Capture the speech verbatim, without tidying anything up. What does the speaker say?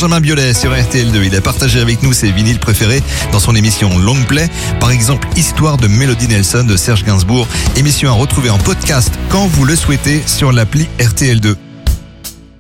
Benjamin Biolay sur R T L deux. Il a partagé avec nous ses vinyles préférés dans son émission Long Play. Par exemple, Histoire de Melody Nelson de Serge Gainsbourg. Émission à retrouver en podcast quand vous le souhaitez sur l'appli R T L deux.